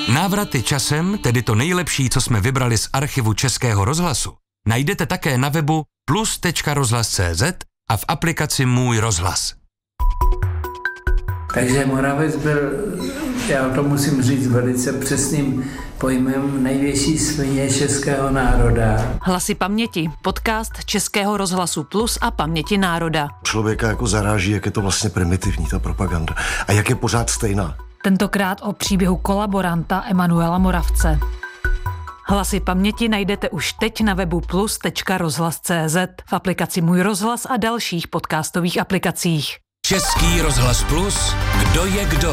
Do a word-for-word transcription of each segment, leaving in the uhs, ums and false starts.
Návraty časem, tedy to nejlepší, co jsme vybrali z archivu Českého rozhlasu, najdete také na webu plus tečka rozhlas tečka cé zet a v aplikaci Můj rozhlas. Takže Moravec byl, já to musím říct velice přesným pojmem, největší svině českého národa. Hlasy paměti, podcast Českého rozhlasu Plus a Paměti národa. Člověka jako zaráží, jak je to vlastně primitivní, ta propaganda. A jak je pořád stejná. Tentokrát o příběhu kolaboranta Emanuela Moravce. Hlasy paměti najdete už teď na webu plus tečka rozhlas tečka cé zet, v aplikaci Můj rozhlas a dalších podcastových aplikacích. Český rozhlas Plus, kdo je kdo?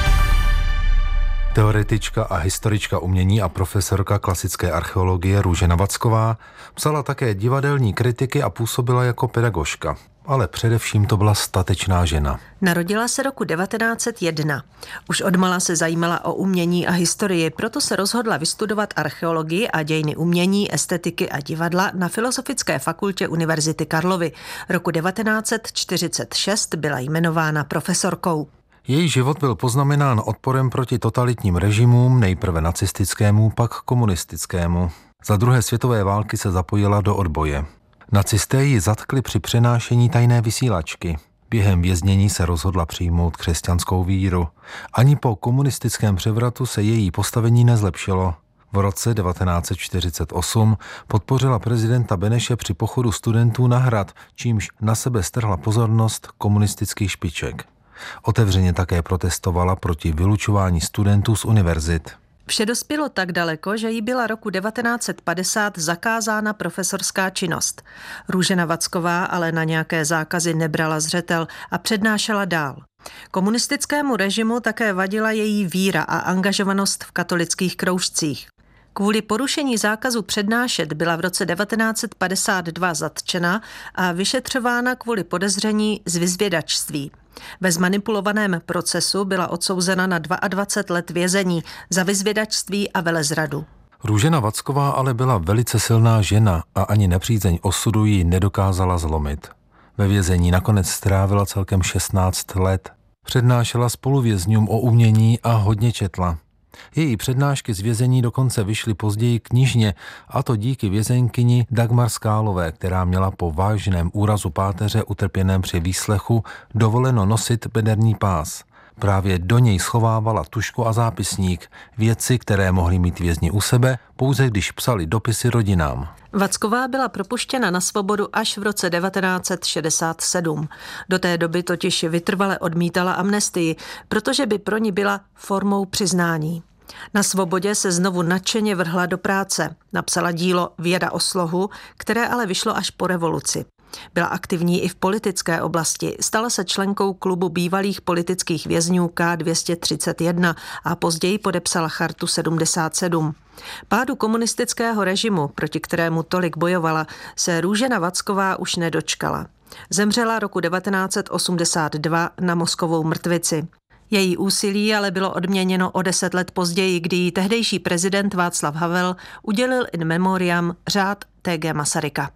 Teoretička a historička umění a profesorka klasické archeologie Růžena Vacková psala také divadelní kritiky a působila jako pedagožka. Ale především to byla statečná žena. Narodila se roku devatenáct set jedna. Už odmala se zajímala o umění a historii, proto se rozhodla vystudovat archeologii a dějiny umění, estetiky a divadla na Filozofické fakultě Univerzity Karlovy. Roku devatenáct set čtyřicet šest byla jmenována profesorkou. Její život byl poznamenán odporem proti totalitním režimům, nejprve nacistickému, pak komunistickému. Za druhé světové války se zapojila do odboje. Nacisté ji zatkli při přenášení tajné vysílačky. Během věznění se rozhodla přijmout křesťanskou víru. Ani po komunistickém převratu se její postavení nezlepšilo. V roce devatenáct set čtyřicet osm podpořila prezidenta Beneše při pochodu studentů na hrad, čímž na sebe strhla pozornost komunistických špiček. Otevřeně také protestovala proti vylučování studentů z univerzit. Vše dospělo tak daleko, že jí byla roku devatenáct set padesát zakázána profesorská činnost. Růžena Vacková ale na nějaké zákazy nebrala zřetel a přednášela dál. Komunistickému režimu také vadila její víra a angažovanost v katolických kroužcích. Kvůli porušení zákazu přednášet byla v roce devatenáct set padesát dva zatčena a vyšetřována kvůli podezření z vyzvědačství. Ve zmanipulovaném procesu byla odsouzena na dvacet dva let vězení za vyzvědačství a velezradu. Růžena Vacková ale byla velice silná žena a ani nepřízeň osudu ji nedokázala zlomit. Ve vězení nakonec strávila celkem šestnáct let. Přednášela spoluvězňům o umění a hodně četla. Její přednášky z vězení dokonce vyšly později knižně, a to díky vězeňkyni Dagmar Skálové, která měla po vážném úrazu páteře utrpěném při výslechu dovoleno nosit bederní pás. Právě do něj schovávala tužku a zápisník, věci, které mohli mít vězni u sebe, pouze když psali dopisy rodinám. Vacková byla propuštěna na svobodu až v roce devatenáct set šedesát sedm. Do té doby totiž vytrvale odmítala amnestii, protože by pro ní byla formou přiznání. Na svobodě se znovu nadšeně vrhla do práce. Napsala dílo Věda o slohu, které ale vyšlo až po revoluci. Byla aktivní i v politické oblasti, stala se členkou klubu bývalých politických vězňů K dvě stě třicet jedna a později podepsala chartu sedmdesát sedm. Pádu komunistického režimu, proti kterému tolik bojovala, se Růžena Vacková už nedočkala. Zemřela roku devatenáct set osmdesát dva na mozkovou mrtvici. Její úsilí ale bylo odměněno o deset let později, kdy jí tehdejší prezident Václav Havel udělil in memoriam řád T G Masaryka.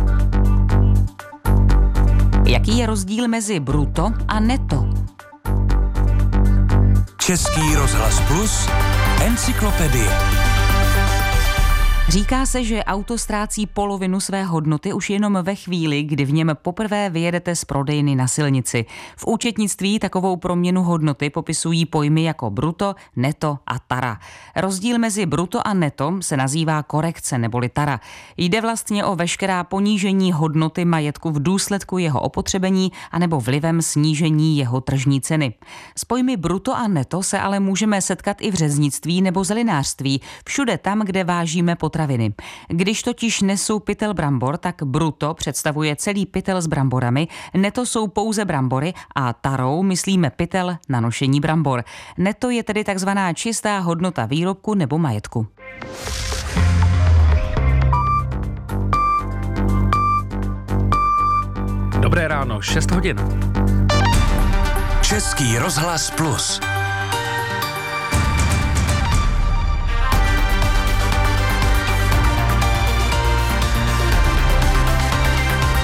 Jaký je rozdíl mezi bruto a neto? Český rozhlas Plus, encyklopedie. Říká se, že auto ztrácí polovinu své hodnoty už jenom ve chvíli, kdy v něm poprvé vyjedete z prodejny na silnici. V účetnictví takovou proměnu hodnoty popisují pojmy jako bruto, neto a tara. Rozdíl mezi bruto a neto se nazývá korekce neboli tara. Jde vlastně o veškerá ponížení hodnoty majetku v důsledku jeho opotřebení anebo vlivem snížení jeho tržní ceny. S pojmy bruto a neto se ale můžeme setkat i v řeznictví nebo zelinářství, všude tam, kde vážíme potraviny. Když totiž nesou pytel brambor, tak bruto představuje celý pytel s bramborami, neto jsou pouze brambory a tarou myslíme pytel na nošení brambor. Neto je tedy takzvaná čistá hodnota výrobku nebo majetku. Dobré ráno, šest hodin. Český rozhlas Plus.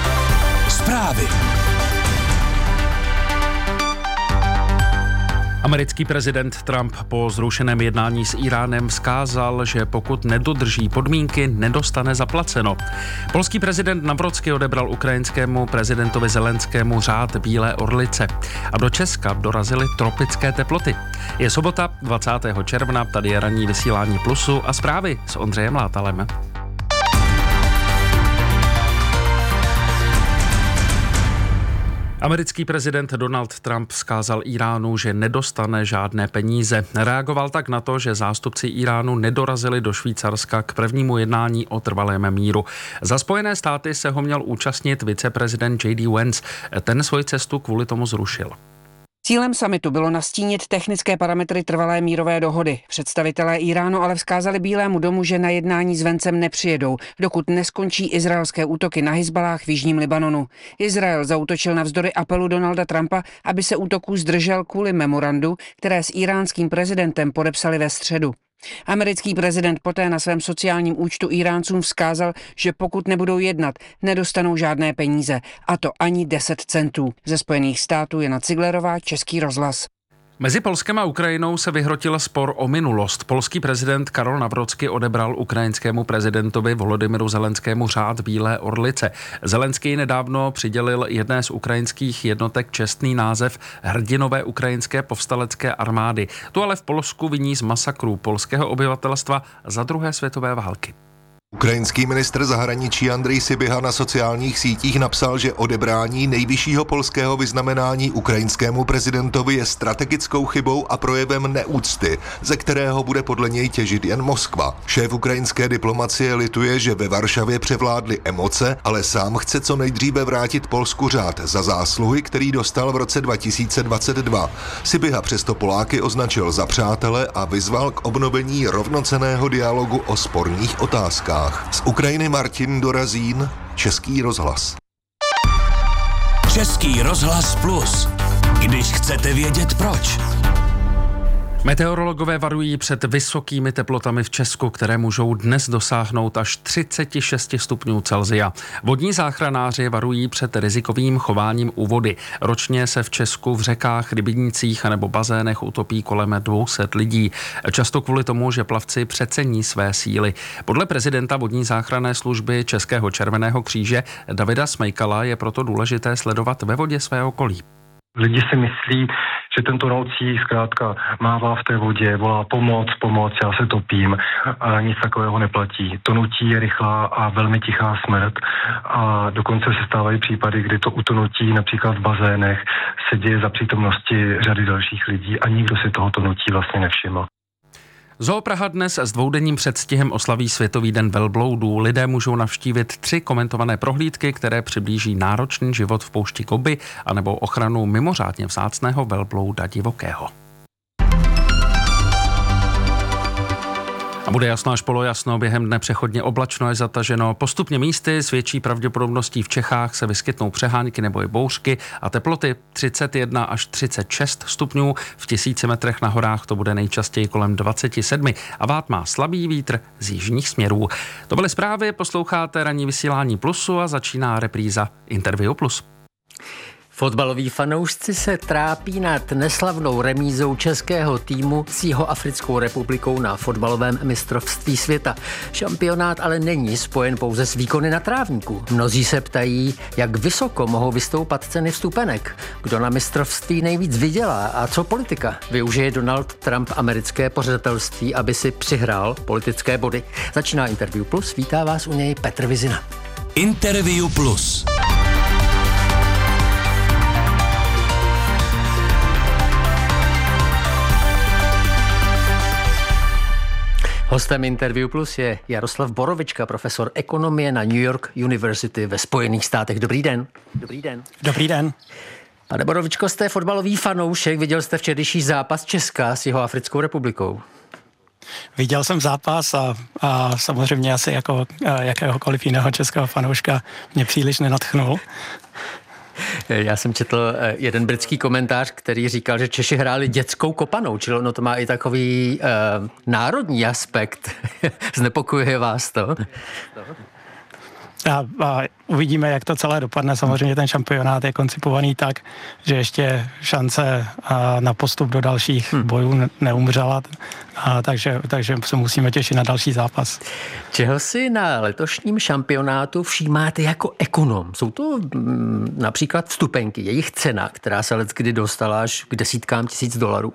A Americký prezident Trump po zrušeném jednání s Íránem vzkázal, že pokud nedodrží podmínky, nedostane zaplaceno. Polský prezident Nawrocki odebral ukrajinskému prezidentovi Zelenskému řád Bílé orlice. A do Česka dorazily tropické teploty. Je sobota dvacátého června, tady je ranní vysílání Plusu a zprávy s Ondřejem Látalem. Americký prezident Donald Trump vzkázal Íránu, že nedostane žádné peníze. Reagoval tak na to, že zástupci Íránu nedorazili do Švýcarska k prvnímu jednání o trvalém míru. Za Spojené státy se ho měl účastnit viceprezident J D Vance. Ten svoji cestu kvůli tomu zrušil. Cílem summitu bylo nastínit technické parametry trvalé mírové dohody. Představitelé Íránu ale vzkázali Bílému domu, že na jednání s Vencem nepřijedou, dokud neskončí izraelské útoky na Hizbalách v jižním Libanonu. Izrael zaútočil navzdory apelu Donalda Trumpa, aby se útoků zdržel kvůli memorandu, které s íránským prezidentem podepsali ve středu. Americký prezident poté na svém sociálním účtu Íráncům vzkázal, že pokud nebudou jednat, nedostanou žádné peníze, a to ani deset centů. Ze Spojených států Jana Ciglerová, Český rozhlas. Mezi Polskem a Ukrajinou se vyhrotil spor o minulost. Polský prezident Karol Nawrocki odebral ukrajinskému prezidentovi Volodymyru Zelenskému řád Bílé orlice. Zelenský nedávno přidělil jedné z ukrajinských jednotek čestný název Hrdinové ukrajinské povstalecké armády. Tu ale v Polsku viní z masakrů polského obyvatelstva za druhé světové války. Ukrajinský ministr zahraničí Andrej Sybiha na sociálních sítích napsal, že odebrání nejvyššího polského vyznamenání ukrajinskému prezidentovi je strategickou chybou a projevem neúcty, ze kterého bude podle něj těžit jen Moskva. Šéf ukrajinské diplomacie lituje, že ve Varšavě převládly emoce, ale sám chce co nejdříve vrátit Polsku řád za zásluhy, který dostal v roce dva tisíce dvacet dva. Sybiha přesto Poláky označil za přátele a vyzval k obnovení rovnocenného dialogu o sporných otázkách. Z Ukrajiny Martin Dorazín, Český rozhlas. Český rozhlas Plus. Když chcete vědět proč. Meteorologové varují před vysokými teplotami v Česku, které můžou dnes dosáhnout až třicet šest stupňů Celsia. Vodní záchranáři varují před rizikovým chováním u vody. Ročně se v Česku v řekách, rybnících anebo bazénech utopí kolem dvě stě lidí. Často kvůli tomu, že plavci přecení své síly. Podle prezidenta vodní záchranné služby Českého červeného kříže Davida Smejkala je proto důležité sledovat ve vodě své okolí. Lidi si myslí, že ten tonoucí zkrátka mává v té vodě, volá pomoc, pomoc, já se topím, a nic takového neplatí. Tonutí je rychlá a velmi tichá smrt a dokonce se stávají případy, kdy to utonutí například v bazénech se děje za přítomnosti řady dalších lidí a nikdo si toho tonutí vlastně nevšiml. Zoo Praha dnes s dvoudenním předstihem oslaví Světový den velbloudů. Lidé můžou navštívit tři komentované prohlídky, které přiblíží náročný život v poušti Gobi anebo ochranu mimořádně vzácného velblouda divokého. A bude jasno až polojasno, během dne přechodně oblačno je zataženo. Postupně místy s větší pravděpodobností v Čechách se vyskytnou přehánky nebo i bouřky a teploty třicet jedna až třicet šest stupňů. V tisíci metrech na horách to bude nejčastěji kolem dvacet sedm a vát má slabý vítr z jižních směrů. To byly zprávy, posloucháte ranní vysílání Plusu a začíná repríza Interview Plus. Fotbaloví fanoušci se trápí nad neslavnou remízou českého týmu s Jihoafrickou republikou na fotbalovém mistrovství světa. Šampionát ale není spojen pouze s výkony na trávníku. Mnozí se ptají, jak vysoko mohou vystoupat ceny vstupenek, kdo na mistrovství nejvíc vydělá a co politika. Využije Donald Trump americké pořadatelství, aby si přihrál politické body. Začíná Interview Plus, vítá vás u něj Petr Vizina. Interview Plus. Hostem Interview Plus je Jaroslav Borovička, profesor ekonomie na New York University ve Spojených státech. Dobrý den. Dobrý den. Dobrý den. Pane Borovičko, jste fotbalový fanoušek, viděl jste včerejší zápas Česka s Jihoafrickou republikou? Viděl jsem zápas a, a samozřejmě asi jako jakéhokoliv jiného českého fanouška mě příliš nenadchnul. Já jsem četl jeden britský komentář, který říkal, že Češi hráli dětskou kopanou, čili ono to má i takový uh, národní aspekt. Znepokojuje vás to? A, a uvidíme, jak to celé dopadne. Samozřejmě ten šampionát je koncipovaný tak, že ještě šance na postup do dalších hmm. bojů neumřela, a takže, takže se musíme těšit na další zápas. Čeho si na letošním šampionátu všímáte jako ekonom? Jsou to m, například vstupenky, jejich cena, která se leckdy dostala až k desítkám tisíc dolarů?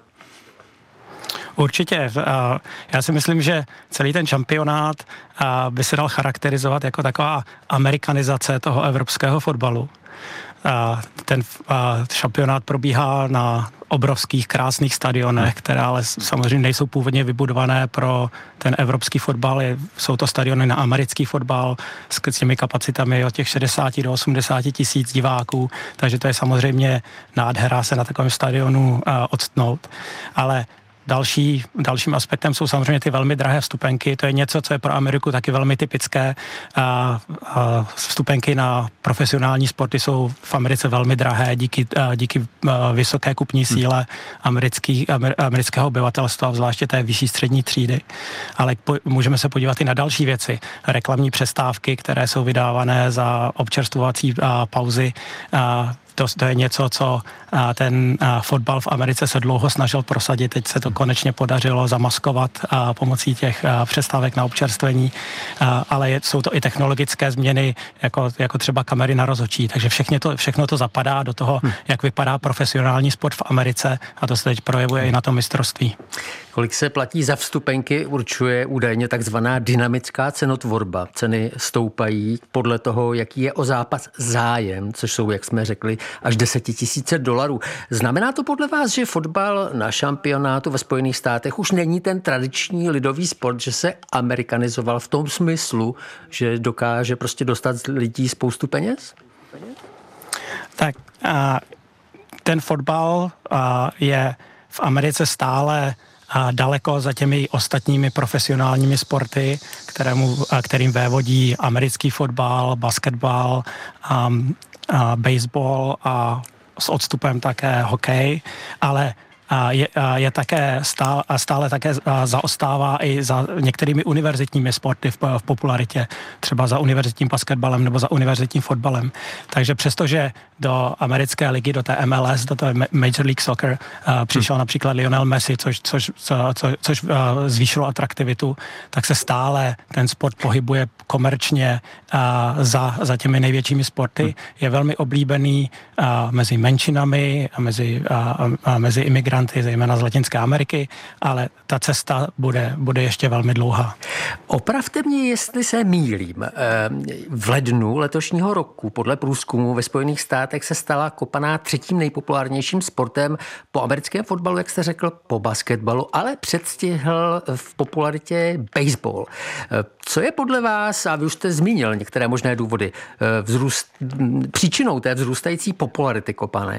Určitě. Já si myslím, že celý ten šampionát by se dal charakterizovat jako taková amerikanizace toho evropského fotbalu. Ten šampionát probíhá na obrovských, krásných stadionech, které ale samozřejmě nejsou původně vybudované pro ten evropský fotbal. Jsou to stadiony na americký fotbal s těmi kapacitami od těch šedesát do osmdesáti tisíc diváků, takže to je samozřejmě nádhera se na takovém stadionu odstnout. Ale Další, dalším aspektem jsou samozřejmě ty velmi drahé vstupenky. To je něco, co je pro Ameriku taky velmi typické. A, a vstupenky na profesionální sporty jsou v Americe velmi drahé díky, a, díky a, vysoké kupní síle americký, amer, amerického obyvatelstva, zvláště té vyšší střední třídy. Ale po, můžeme se podívat i na další věci. Reklamní přestávky, které jsou vydávané za občerstvovací a, pauzy. A, To, to je něco, co a, ten a, fotbal v Americe se dlouho snažil prosadit. Teď se to konečně podařilo zamaskovat a, pomocí těch a, přestávek na občerstvení, a, ale je, jsou to i technologické změny, jako, jako třeba kamery na rozhodčí. Takže všechno to, všechno to zapadá do toho, hmm. jak vypadá profesionální sport v Americe, a to se teď projevuje i na tom mistrovství. Kolik se platí za vstupenky, určuje údajně takzvaná dynamická cenotvorba. Ceny stoupají podle toho, jaký je o zápas zájem, což jsou, jak jsme řekli, až desetitisíce dolarů. Znamená to podle vás, že fotbal na šampionátu ve Spojených státech už není ten tradiční lidový sport, že se amerikanizoval v tom smyslu, že dokáže prostě dostat z lidí spoustu peněz? Tak a ten fotbal a, je v Americe stále a daleko za těmi ostatními profesionálními sporty, kterému, a kterým vévodí americký fotbal, basketbal, a, a baseball a s odstupem také hokej, ale je, je také stále, stále také zaostává i za některými univerzitními sporty v, v popularitě, třeba za univerzitním basketbalem nebo za univerzitním fotbalem. Takže přestože do americké ligy, do té M L S, do té Major League Soccer přišel hmm. například Lionel Messi, což, což, co, což zvýšilo atraktivitu, tak se stále ten sport pohybuje komerčně za, za těmi největšími sporty. Hmm. Je velmi oblíbený mezi menšinami a mezi, a, a mezi imigranty, zejména z Latinské Ameriky, ale ta cesta bude, bude ještě velmi dlouhá. Opravte mě, jestli se mýlím. V lednu letošního roku podle průzkumu ve Spojených státech se stala kopaná třetím nejpopulárnějším sportem po americkém fotbalu, jak jste řekl, po basketbalu, ale předstihl v popularitě baseball. Co je podle vás, a vy už jste zmínil některé možné důvody, vzrůst, příčinou té vzrůstající popularity kopané?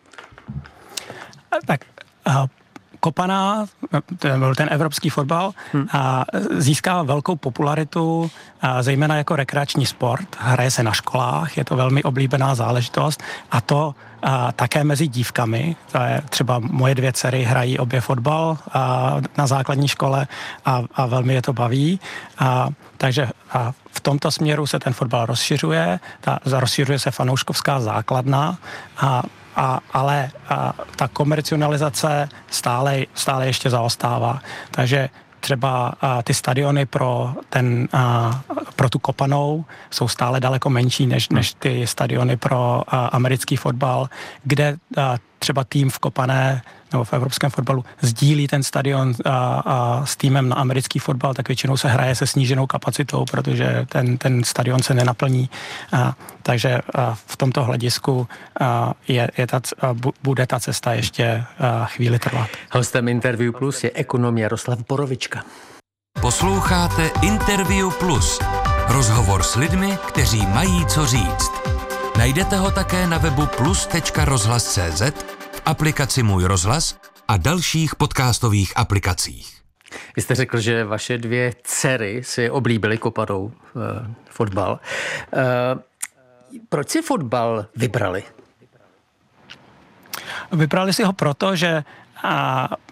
Tak uh, kopaná, ten byl ten evropský fotbal, hmm. a získal velkou popularitu, a zejména jako rekreační sport. Hraje se na školách, je to velmi oblíbená záležitost, a to a také mezi dívkami. To je třeba moje dvě dcery hrají obě fotbal a, na základní škole a, a velmi je to baví. A, takže a v tomto směru se ten fotbal rozšiřuje, ta, rozšiřuje se fanouškovská základna, a A, ale a, ta komercionalizace stále, stále ještě zaostává. Takže třeba a, ty stadiony pro, ten, a, pro tu kopanou jsou stále daleko menší než, než ty stadiony pro a, americký fotbal, kde a, třeba tým v kopané nebo v evropském fotbalu sdílí ten stadion a, a s týmem na americký fotbal, tak většinou se hraje se sníženou kapacitou, protože ten, ten stadion se nenaplní. A, takže a v tomto hledisku a, je, je ta, a bude ta cesta ještě a, chvíli trvat. Hostem Interview Plus je ekonom Jaroslav Borovička. Posloucháte Interview Plus. Rozhovor s lidmi, kteří mají co říct. Najdete ho také na webu plus tečka rozhlas tečka cé zet, v aplikaci Můj rozhlas a dalších podcastových aplikacích. Vy jste řekl, že vaše dvě dcery si oblíbily kopanou eh, fotbal. Eh, proč si fotbal vybrali? Vybrali si ho proto, že a,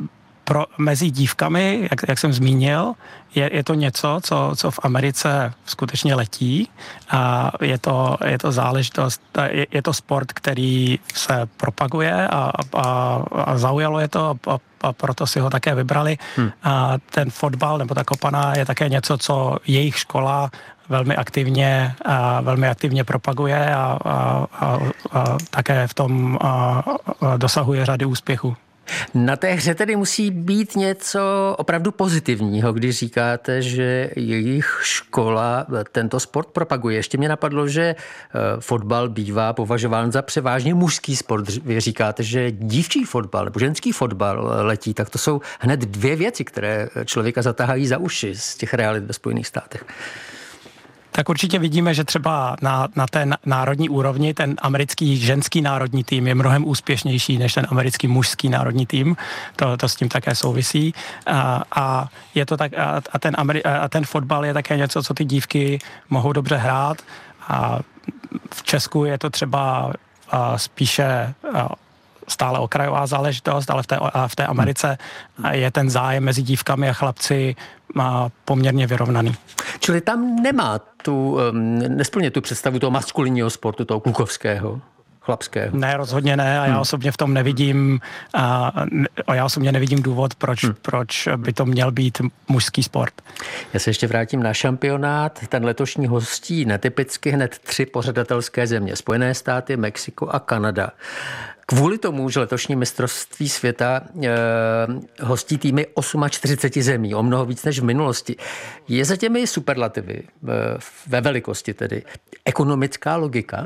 pro, mezi dívkami, jak, jak jsem zmínil, je, je to něco, co, co v Americe skutečně letí. A je to, je to záležitost, je, je to sport, který se propaguje a, a, a zaujalo je to a, a proto si ho také vybrali. Hmm. A ten fotbal nebo ta kopaná je také něco, co jejich škola velmi aktivně, a velmi aktivně propaguje a, a, a, a také v tom a, a dosahuje řady úspěchů. Na té hře tedy musí být něco opravdu pozitivního, když říkáte, že jejich škola tento sport propaguje. Ještě mě napadlo, že fotbal bývá považován za převážně mužský sport. Vy říkáte, že dívčí fotbal nebo ženský fotbal letí, tak to jsou hned dvě věci, které člověka zatahají za uši z těch realit ve Spojených státech. Tak určitě vidíme, že třeba na, na té národní úrovni ten americký ženský národní tým je mnohem úspěšnější než ten americký mužský národní tým. To, to s tím také souvisí. A, a, je to tak, a, a, ten Ameri, a ten fotbal je také něco, co ty dívky mohou dobře hrát. A v Česku je to třeba a, spíše a, stále okrajová záležitost, ale v té, v té Americe je ten zájem mezi dívkami a chlapci má poměrně vyrovnaný. Čili tam nemá tu, nesplně tu představu toho maskulinního sportu, toho klukovského, chlapského. Ne, rozhodně ne a já hmm. osobně v tom nevidím a, a já osobně nevidím důvod, proč, hmm. proč by to měl být mužský sport. Já se ještě vrátím na šampionát. Ten letošní hostí netypicky hned tři pořadatelské země. Spojené státy, Mexiko a Kanada. Kvůli tomu, že letošní mistrovství světa eh, hostí týmy čtyřicet osm zemí, o mnoho víc než v minulosti. Je za těmi superlativy, eh, ve velikosti tedy, ekonomická logika?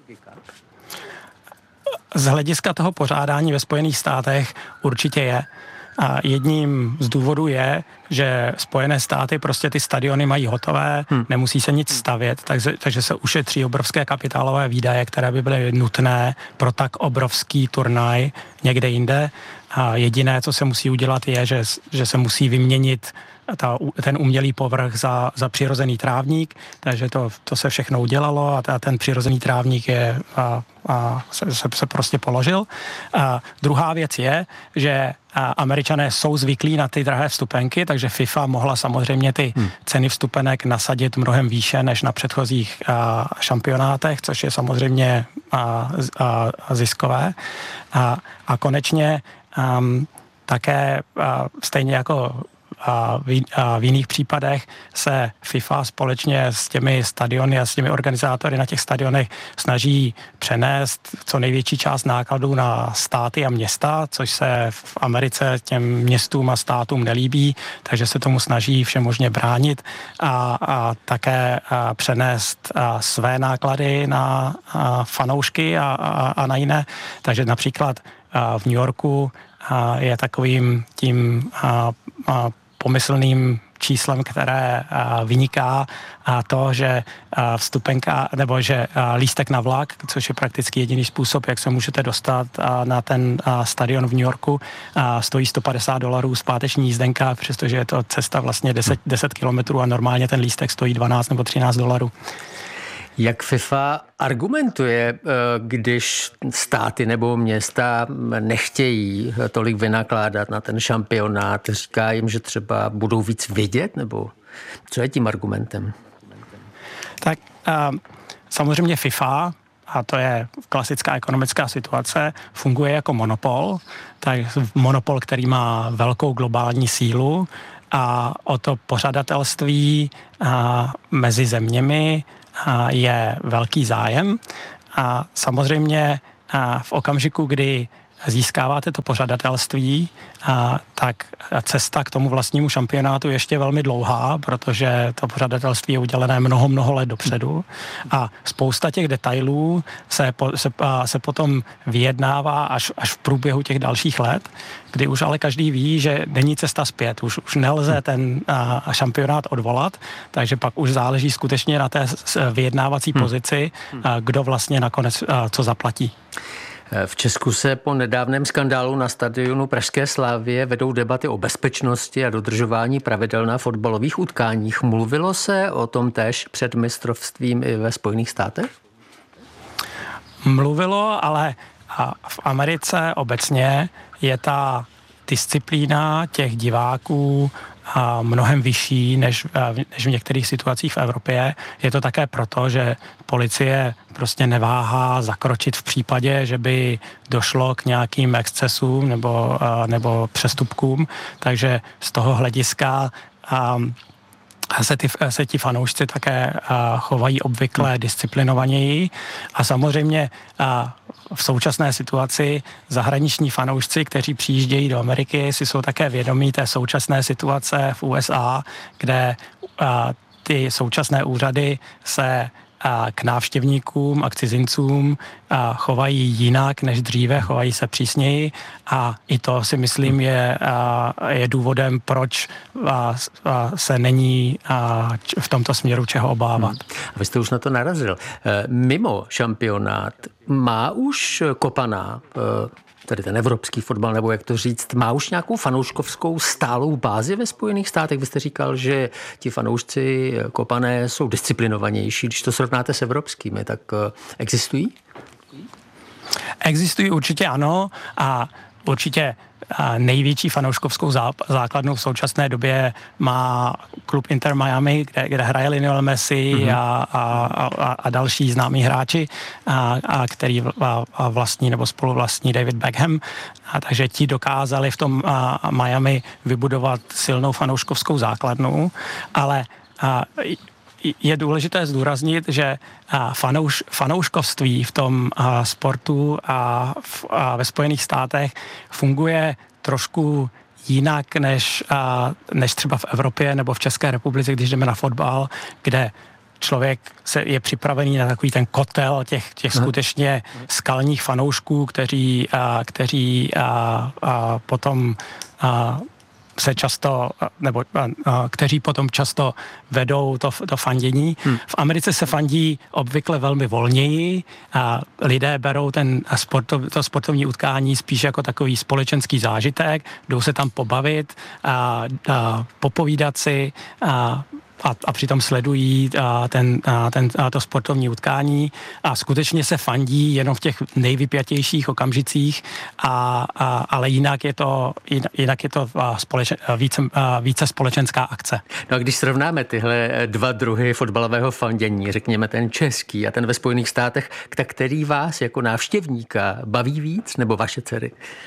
Z hlediska toho pořádání ve Spojených státech určitě je. A jedním z důvodů je, že Spojené státy prostě ty stadiony mají hotové, hmm. nemusí se nic stavět, takže, takže se ušetří obrovské kapitálové výdaje, které by byly nutné pro tak obrovský turnaj někde jinde. A jediné, co se musí udělat, je, že, že se musí vyměnit ta, ten umělý povrch za, za přirozený trávník, takže to, to se všechno udělalo a ta, ten přirozený trávník je a, a se, se, se prostě položil. A druhá věc je, že Američané jsou zvyklí na ty drahé vstupenky, takže FIFA mohla samozřejmě ty hmm. ceny vstupenek nasadit mnohem výše než na předchozích a, šampionátech, což je samozřejmě a, a, a ziskové. A, a konečně um, také a, stejně jako a v, a v jiných případech se FIFA společně s těmi stadiony a s těmi organizátory na těch stadionech snaží přenést co největší část nákladů na státy a města, což se v Americe těm městům a státům nelíbí, takže se tomu snaží všemožně bránit a, a také a přenést a své náklady na a fanoušky a, a, a na jiné. Takže například a v New Yorku a je takovým tím a, a pomyslným číslem, které a, vyniká a to, že a, vstupenka nebo že a, lístek na vlak, což je prakticky jediný způsob, jak se můžete dostat a, na ten a, stadion v New Yorku, a, stojí sto padesát dolarů zpáteční jízdenka, přestože je to cesta vlastně deset, deset kilometrů a normálně ten lístek stojí dvanáct nebo třináct dolarů. Jak FIFA argumentuje, když státy nebo města nechtějí tolik vynakládat na ten šampionát? Říká jim, že třeba budou víc vidět, nebo co je tím argumentem? Tak um, samozřejmě FIFA, a to je klasická ekonomická situace, funguje jako monopol, tak monopol, který má velkou globální sílu a o to pořadatelství a, mezi zeměmi a je velký zájem a samozřejmě a v okamžiku, kdy získáváte to pořadatelství, a tak cesta k tomu vlastnímu šampionátu je ještě velmi dlouhá, protože to pořadatelství je udělené mnoho, mnoho let dopředu a spousta těch detailů se, po, se, se potom vyjednává až, až v průběhu těch dalších let, kdy už ale každý ví, že není cesta zpět, už, už nelze ten a, šampionát odvolat, takže pak už záleží skutečně na té vyjednávací pozici, a, kdo vlastně nakonec a, co zaplatí. V Česku se po nedávném skandálu na stadionu Pražské Slavie vedou debaty o bezpečnosti a dodržování pravidel na fotbalových utkáních. Mluvilo se o tom též před mistrovstvím i ve Spojených státech? Mluvilo, ale v Americe obecně je ta disciplína těch diváků a mnohem vyšší než, než v některých situacích v Evropě. Je to také proto, že policie prostě neváhá zakročit v případě, že by došlo k nějakým excesům nebo, nebo přestupkům. Takže z toho hlediska um, se, ty, se ti fanoušci také uh, chovají obvykle disciplinovaněji a samozřejmě uh, v současné situaci zahraniční fanoušci, kteří přijíždějí do Ameriky, si jsou také vědomí té současné situace v U S A, kde uh, ty současné úřady se a k návštěvníkům a k cizincům a chovají jinak než dříve, chovají se přísněji a i to si myslím je, a, je důvodem, proč a, a se není a, v tomto směru čeho obávat. Hmm. A vy jste už na to narazil. Mimo šampionát má už kopaná tedy ten evropský fotbal, nebo jak to říct, má už nějakou fanouškovskou stálou bázi ve Spojených státech? Vy jste říkal, že ti fanoušci kopané jsou disciplinovanější. Když to srovnáte s evropskými, tak existují? Existují určitě ano a určitě největší fanouškovskou základnu v současné době má klub Inter Miami, kde, kde hraje Lionel Messi mm-hmm. a, a, a, a další známí hráči, a, a který a vlastní nebo spoluvlastní David Beckham. A takže ti dokázali v tom a, a Miami vybudovat silnou fanouškovskou základnu, ale a, je důležité zdůraznit, že fanouš, fanouškovství v tom sportu a, v, a ve Spojených státech funguje trošku jinak než, než třeba v Evropě nebo v České republice, když jdeme na fotbal, kde člověk se je připravený na takový ten kotel těch, těch skutečně skalních fanoušků, kteří, kteří a, a potom a, se často, nebo a, kteří potom často vedou to, to fandění. Hmm. V Americe se fandí obvykle velmi volněji a lidé berou ten sportov, to sportovní utkání spíš jako takový společenský zážitek, jdou se tam pobavit a, a popovídat si a A, a přitom sledují a, ten, a, ten, a to sportovní utkání a skutečně se fandí jenom v těch nejvypjatějších okamžicích, a, a, ale jinak je to, jinak je to a, společ, a více, a, více společenská akce. No a když srovnáme tyhle dva druhy fotbalového fandění, řekněme ten český a ten ve Spojených státech, tak který vás jako návštěvníka baví víc, nebo vaše dcery?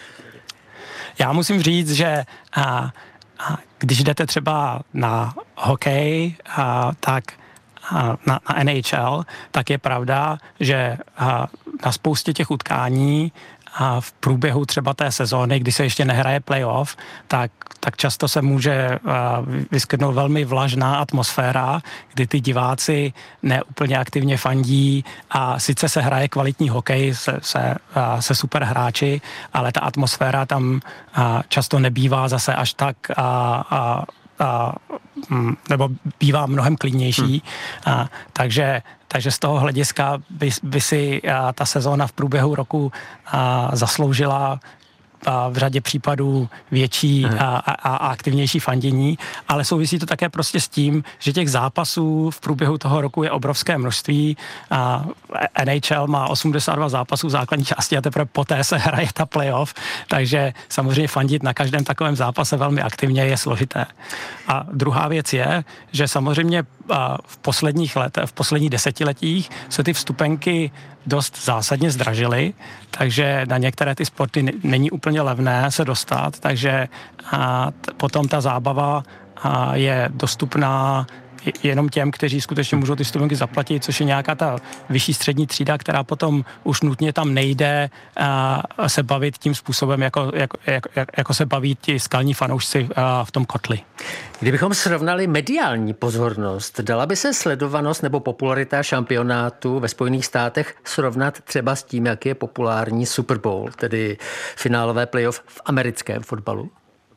Já musím říct, že a, A když jdete třeba na hokej, a, tak a, na, na N H L, tak je pravda, že a, na spoustě těch utkání a v průběhu třeba té sezóny, kdy se ještě nehraje playoff, tak, tak často se může vyskytnout velmi vlažná atmosféra, kdy ty diváci neúplně aktivně fandí a sice se hraje kvalitní hokej se, se, se super hráči, ale ta atmosféra tam často nebývá zase až tak a, a, a nebo bývá mnohem klidnější. Hmm. A, takže, takže z toho hlediska by, by si a, ta sezóna v průběhu roku a, zasloužila a v řadě případů větší a, a, a aktivnější fandění, ale souvisí to také prostě s tím, že těch zápasů v průběhu toho roku je obrovské množství. A N H L má osmdesát dva zápasů v základní části a teprve poté se hraje ta playoff, takže samozřejmě fandit na každém takovém zápase velmi aktivně je složité. A druhá věc je, že samozřejmě v posledních letech, v posledních desetiletích se ty vstupenky dost zásadně zdražily, takže na některé ty sporty není úplně levné se dostat, takže a t- potom ta zábava a je dostupná jenom těm, kteří skutečně můžou ty vstupenky zaplatit, což je nějaká ta vyšší střední třída, která potom už nutně tam nejde a se bavit tím způsobem, jako, jako, jako, jako se baví ti skalní fanoušci v tom kotli. Kdybychom srovnali mediální pozornost, dala by se sledovanost nebo popularita šampionátu ve Spojených státech srovnat třeba s tím, jak je populární Super Bowl, tedy finálové playoff v americkém fotbalu?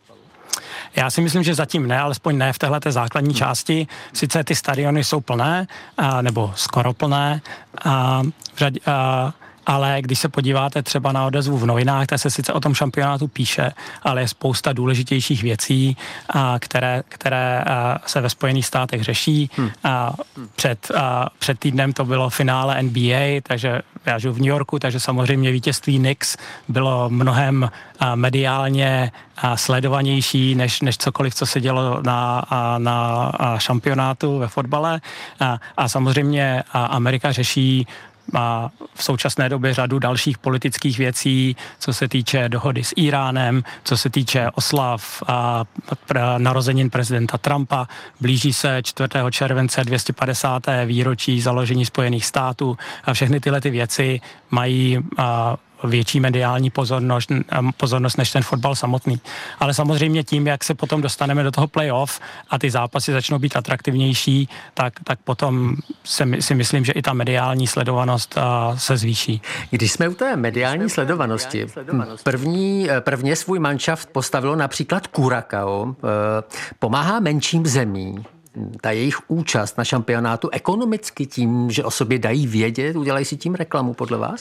Já si myslím, že zatím ne, alespoň ne v téhleté základní části. Sice ty stadiony jsou plné, a, nebo skoro plné, a, a, ale když se podíváte třeba na odezvu v novinách, tak se sice o tom šampionátu píše, ale je spousta důležitějších věcí, a které, které a, se ve Spojených státech řeší. Hmm. A před, a, před týdnem to bylo finále N B A, takže já žiju v New Yorku, takže samozřejmě vítězství Knicks bylo mnohem a, mediálně a, sledovanější než, než cokoliv, co se dělo na, a, na a šampionátu ve fotbale. A, a samozřejmě a Amerika řeší a v současné době řadu dalších politických věcí, co se týče dohody s Iránem, co se týče oslav a narozenin prezidenta Trumpa. Blíží se čtvrtého července dvě stě padesáté výročí založení Spojených států a všechny tyhle ty věci mají a, větší mediální pozornost, pozornost než ten fotbal samotný. Ale samozřejmě tím, jak se potom dostaneme do toho playoff a ty zápasy začnou být atraktivnější, tak, tak potom se, si myslím, že i ta mediální sledovanost se zvýší. Když jsme u té mediální sledovanosti, první, prvně svůj manšaft postavilo například Curacao. Pomáhá menším zemím ta jejich účast na šampionátu ekonomicky tím, že o sobě dají vědět, udělají si tím reklamu podle vás?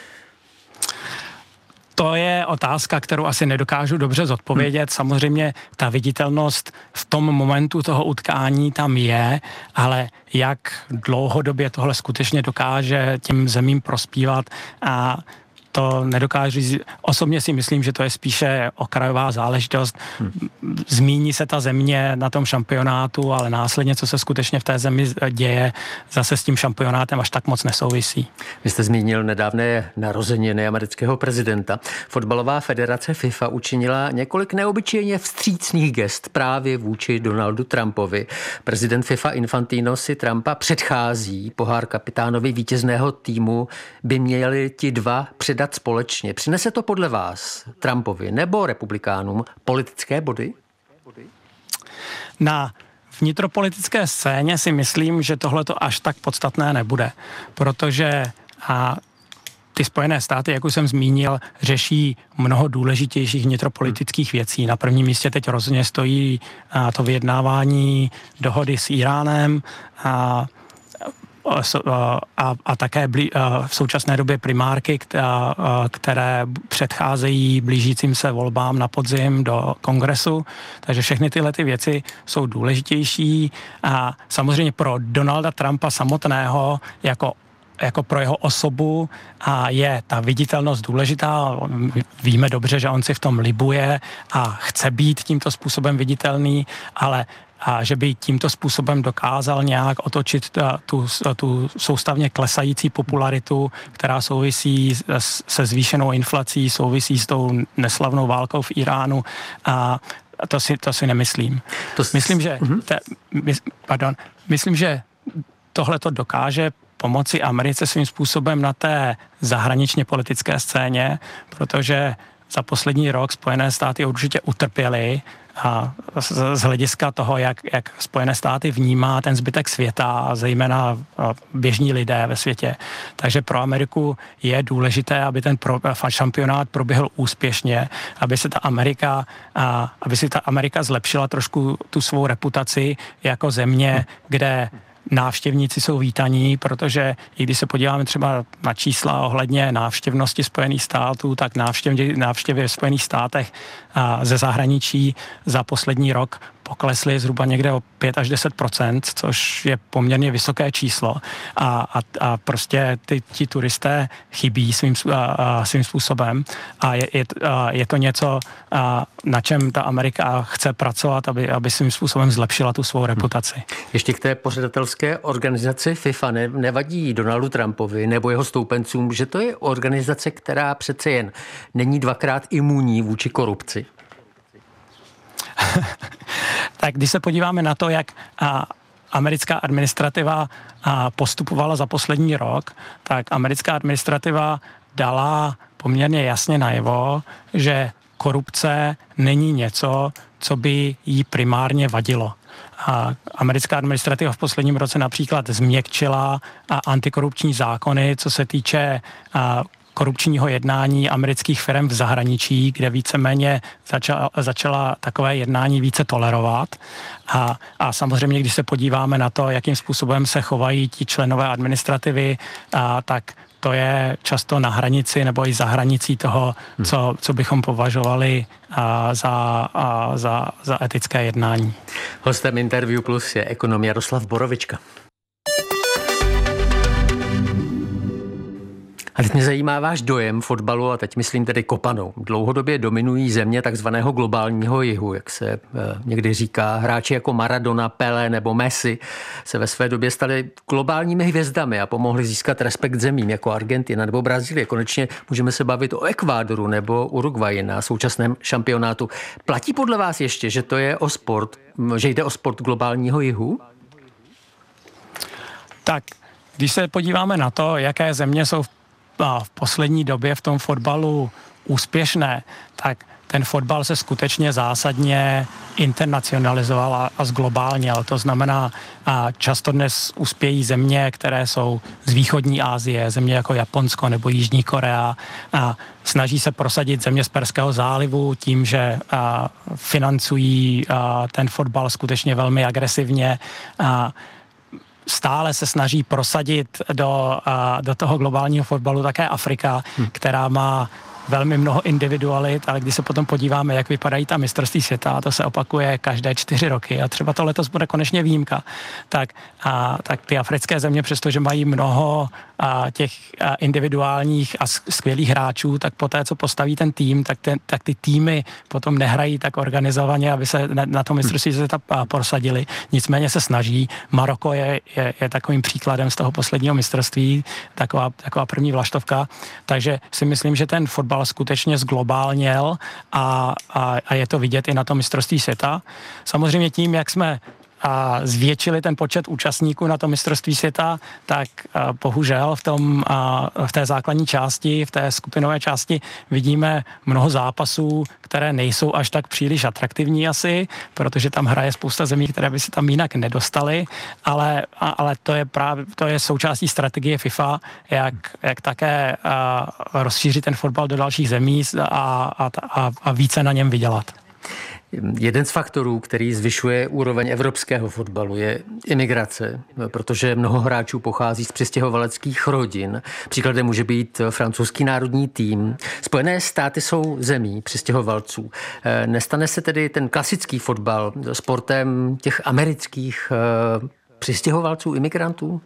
To je otázka, kterou asi nedokážu dobře zodpovědět. Samozřejmě ta viditelnost v tom momentu toho utkání tam je, ale jak dlouhodobě tohle skutečně dokáže těm zemím prospívat a to nedokážu. Osobně si myslím, že to je spíše okrajová záležitost. Zmíní se ta země na tom šampionátu, ale následně, co se skutečně v té zemi děje, zase s tím šampionátem až tak moc nesouvisí. Vy jste zmínil nedávné narozeniny amerického prezidenta. Fotbalová federace FIFA učinila několik neobyčejně vstřícných gest právě vůči Donaldu Trumpovi. Prezident FIFA Infantino si Trumpa předchází. Pohár kapitánovi vítězného týmu by měli ti dva předat společně. Přinese to podle vás Trumpovi nebo republikánům politické body? Na vnitropolitické scéně si myslím, že tohle to až tak podstatné nebude, protože a ty Spojené státy, jak už jsem zmínil, řeší mnoho důležitějších vnitropolitických věcí. Na prvním místě teď rozhodně stojí a, to vyjednávání dohody s Iránem a A, a také blí, a v současné době primárky, která, které předcházejí blížícím se volbám na podzim do kongresu. Takže všechny tyhle ty věci jsou důležitější a samozřejmě pro Donalda Trumpa samotného jako jako pro jeho osobu a je ta viditelnost důležitá. Víme dobře, že on si v tom libuje a chce být tímto způsobem viditelný, ale a že by tímto způsobem dokázal nějak otočit tu, tu soustavně klesající popularitu, která souvisí se zvýšenou inflací, souvisí s tou neslavnou válkou v Iránu a to si, to si nemyslím. To s... Myslím, že te, pardon, myslím, že tohle to dokáže pomoci Americe svým způsobem na té zahraničně politické scéně, protože za poslední rok Spojené státy určitě utrpěly a z, z hlediska toho, jak, jak Spojené státy vnímá ten zbytek světa a zejména běžní lidé ve světě. Takže pro Ameriku je důležité, aby ten pro, šampionát proběhl úspěšně, aby se ta Amerika, a, aby si ta Amerika zlepšila trošku tu svou reputaci jako země, kde návštěvníci jsou vítaní, protože i když se podíváme třeba na čísla ohledně návštěvnosti Spojených států, tak návštěvy, návštěvy v Spojených státech a ze zahraničí za poslední rok poklesly zhruba někde o pět až deset procent, což je poměrně vysoké číslo. A, a, a prostě ty, ti turisté chybí svým, a, a, svým způsobem. A je, je, a je to něco, a, na čem ta Amerika chce pracovat, aby, aby svým způsobem zlepšila tu svou reputaci. Ještě k té pořadatelské organizaci FIFA ne, nevadí Donaldu Trumpovi nebo jeho stoupencům, že to je organizace, která přece jen není dvakrát imunní vůči korupci? Tak když se podíváme na to, jak a, americká administrativa a, postupovala za poslední rok, tak americká administrativa dala poměrně jasně najevo, že korupce není něco, co by jí primárně vadilo. A americká administrativa v posledním roce například změkčila a antikorupční zákony, co se týče a, korupčního jednání amerických firm v zahraničí, kde víceméně začala, začala takové jednání více tolerovat. A, a samozřejmě, když se podíváme na to, jakým způsobem se chovají ti členové administrativy, a, tak to je často na hranici nebo i za hranicí toho, co, co bychom považovali a, za, a, za, za etické jednání. Hostem Interview Plus je ekonom Jaroslav Borovička. A teď mě zajímá váš dojem fotbalu, a teď myslím tedy kopanou. Dlouhodobě dominují země takzvaného globálního jihu, jak se e, někdy říká. Hráči jako Maradona, Pelé nebo Messi se ve své době stali globálními hvězdami a pomohli získat respekt zemím jako Argentina nebo Brazílie. Konečně můžeme se bavit o Ekvádoru nebo Uruguayi na současném šampionátu. Platí podle vás ještě, že to je o sport, že jde o sport globálního jihu? Tak, když se podíváme na to, jaké země jsou v a v poslední době v tom fotbalu úspěšné, tak ten fotbal se skutečně zásadně internacionalizoval a, a zglobálněl. To znamená, a často dnes uspějí země, které jsou z východní Asie, země jako Japonsko nebo Jižní Korea, a snaží se prosadit země z Perského zálivu tím, že a, financují a, ten fotbal skutečně velmi agresivně. A, stále se snaží prosadit do, do toho globálního fotbalu také Afrika, hmm. která má velmi mnoho individualit, ale když se potom podíváme, jak vypadají ta mistrovství světa, to se opakuje každé čtyři roky a třeba to letos bude konečně výjimka, tak, a, tak ty africké země, přestože mají mnoho a, těch a, individuálních a skvělých hráčů, tak poté, co postaví ten tým, tak, ten, tak ty týmy potom nehrají tak organizovaně, aby se na, na to mistrovství světa prosadili. Nicméně se snaží. Maroko je, je, je takovým příkladem z toho posledního mistrovství, taková, taková první vlaštovka, takže si myslím, že ten fotbal skutečně zglobálněl a, a, a je to vidět i na tom mistrovství světa. Samozřejmě tím, jak jsme a zvětšili ten počet účastníků na tom mistrovství světa, tak a, bohužel v, tom, a, v té základní části, v té skupinové části vidíme mnoho zápasů, které nejsou až tak příliš atraktivní asi, protože tam hraje spousta zemí, které by se tam jinak nedostaly, ale, a, ale to je právě to je součástí strategie FIFA, jak, jak také a, rozšířit ten fotbal do dalších zemí a, a, a, a více na něm vydělat. Jeden z faktorů, který zvyšuje úroveň evropského fotbalu, je imigrace, protože mnoho hráčů pochází z přistěhovaleckých rodin. Příkladem může být francouzský národní tým. Spojené státy jsou zemí přistěhovalců. Nestane se tedy ten klasický fotbal sportem těch amerických přistěhovalců, imigrantů?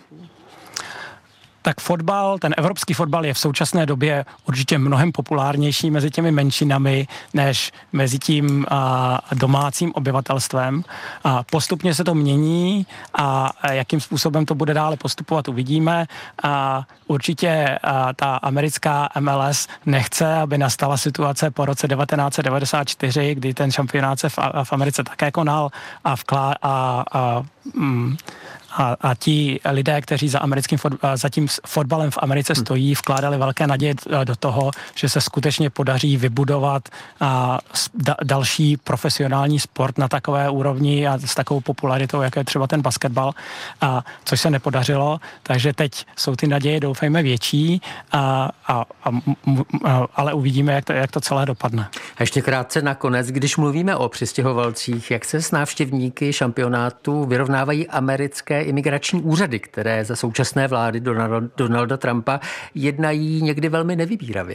Tak fotbal, ten evropský fotbal je v současné době určitě mnohem populárnější mezi těmi menšinami, než mezi tím a, domácím obyvatelstvem. A postupně se to mění a jakým způsobem to bude dále postupovat, uvidíme. A určitě a, ta americká M L S nechce, aby nastala situace po roce devatenáct set devadesát čtyři, kdy ten šampionát se v, v Americe také konal a, vklá, a, a mm, A, a ti lidé, kteří za, americkým fot, za tím fotbalem v Americe stojí, vkládali velké naděje do toho, že se skutečně podaří vybudovat a, da, další profesionální sport na takové úrovni a s takovou popularitou, jako je třeba ten basketbal, a, což se nepodařilo. Takže teď jsou ty naděje, doufejme, větší, a, a, a, a, ale uvidíme, jak to, jak to celé dopadne. A ještě krátce nakonec, když mluvíme o přistěhovalcích, jak se s návštěvníky šampionátu vyrovnávají americké imigrační úřady, které za současné vlády Donalda Trumpa jednají někdy velmi nevybíravě?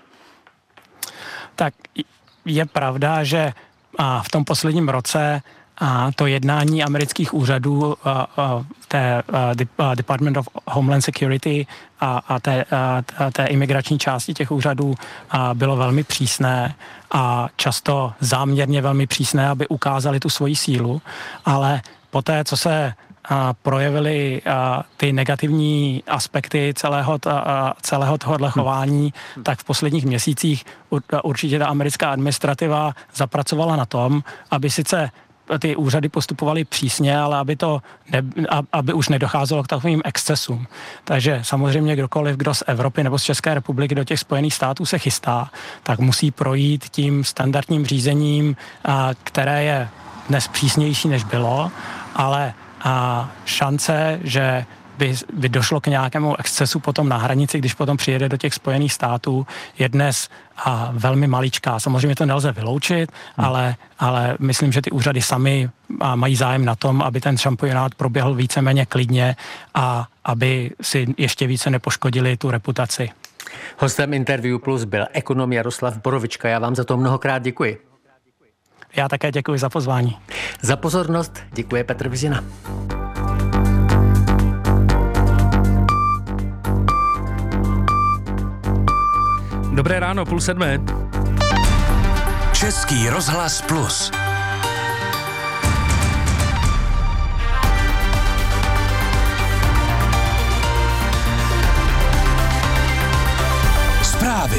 Tak je pravda, že v tom posledním roce a to jednání amerických úřadů, a, a, té a, Department of Homeland Security a, a, té, a té imigrační části těch úřadů a, bylo velmi přísné a často záměrně velmi přísné, aby ukázali tu svoji sílu, ale poté, co se a projevily a, ty negativní aspekty celého, ta, celého tohohle chování, hmm. tak v posledních měsících určitě ta americká administrativa zapracovala na tom, aby sice ty úřady postupovaly přísně, ale aby to ne, aby už nedocházelo k takovým excesům. Takže samozřejmě kdokoliv, kdo z Evropy nebo z České republiky do těch Spojených států se chystá, tak musí projít tím standardním řízením, a, které je dnes přísnější, než bylo, ale a šance, že by, by došlo k nějakému excesu potom na hranici, když potom přijede do těch Spojených států, je dnes a velmi maličká. Samozřejmě to nelze vyloučit, hmm. ale, ale myslím, že ty úřady sami mají zájem na tom, aby ten šampionát proběhl víceméně klidně a aby si ještě více nepoškodili tu reputaci. Hostem Interview Plus byl ekonom Jaroslav Borovička. Já vám za to mnohokrát děkuji. Já také děkuji za pozvání. Za pozornost děkuje Petr Vizina. Dobré ráno, půl sedmé. Český rozhlas Plus. Zprávy.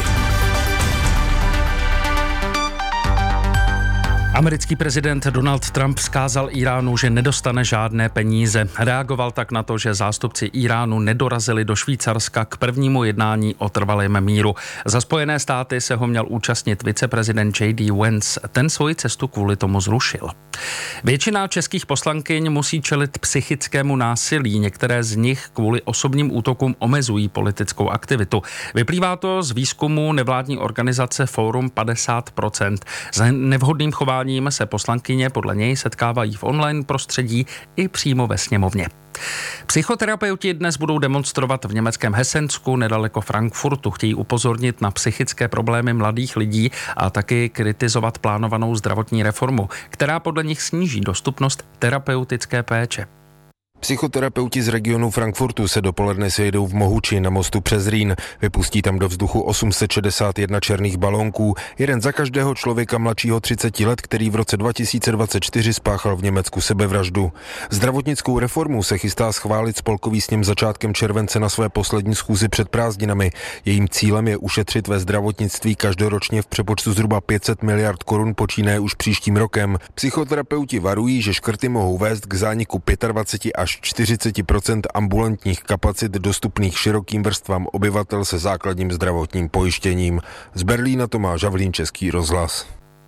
Americký prezident Donald Trump vzkázal Iránu, že nedostane žádné peníze. Reagoval tak na to, že zástupci Iránu nedorazili do Švýcarska k prvnímu jednání o trvalém míru. Za Spojené státy se ho měl účastnit viceprezident J D Vance. Ten svoji cestu kvůli tomu zrušil. Většina českých poslankyň musí čelit psychickému násilí. Některé z nich kvůli osobním útokům omezují politickou aktivitu. Vyplývá to z výzkumu nevládní organizace Fórum padesát procent. Za nevhodným chováním se poslankyně podle něj setkávají v online prostředí i přímo ve sněmovně. Psychoterapeuti dnes budou demonstrovat v německém Hesensku nedaleko Frankfurtu. Chtějí upozornit na psychické problémy mladých lidí a taky kritizovat plánovanou zdravotní reformu, která podle nich sníží dostupnost terapeutické péče. Psychoterapeuti z regionu Frankfurtu se dopoledne sejdou v Mohuči na mostu přes Rýn. Vypustí tam do vzduchu osm set šedesát jedna černých balónků, jeden za každého člověka mladšího třicet let, který v roce dva tisíce dvacet čtyři spáchal v Německu sebevraždu. Zdravotnickou reformu se chystá schválit spolkový sněm začátkem července na své poslední schůzi před prázdninami. Jejím cílem je ušetřit ve zdravotnictví každoročně v přepočtu zhruba pět set miliard korun počínaje už příštím rokem. Psychoterapeuti varují, že škrty mohou vést k zániku dvacet pět až čtyřicet procent ambulantních kapacit dostupných širokým vrstvám obyvatel se základním zdravotním pojištěním. Z Berlína Tomáš Havlín, Český rozhlas.